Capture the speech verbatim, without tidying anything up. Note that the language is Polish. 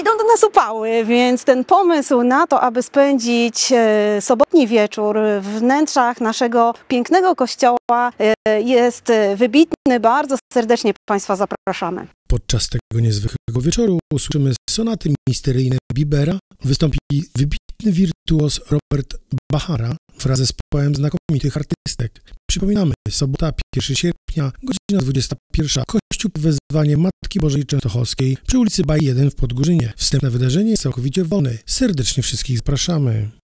idą do nas upały, więc ten pomysł na to, aby spędzić sobotni wieczór w wnętrzach naszego pięknego kościoła jest wybitny. Bardzo serdecznie Państwa zapraszamy. Podczas tego niezwykłego wieczoru usłyszymy sonaty misteryjne Bibera, wystąpi wybitny wirtuos Robert Bachara wraz z zespołem znakomitych artystek. Przypominamy, sobota pierwszego sierpnia, godzina dwudziesta pierwsza, Kościół Wezwanie Matki Bożej Częstochowskiej przy ulicy Baj jeden w Podgórzynie. Wstępne wydarzenie jest całkowicie wolne. Serdecznie wszystkich zapraszamy.